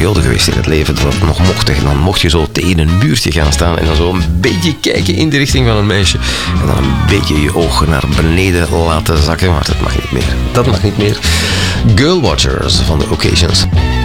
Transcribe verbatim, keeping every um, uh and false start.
periode geweest in het leven dat het nog mocht. En dan mocht je zo tegen een muurtje gaan staan en dan zo een beetje kijken in de richting van een meisje. En dan een beetje je ogen naar beneden laten zakken. Maar dat mag niet meer. Dat mag niet meer. Girl Watchers van de Occasions.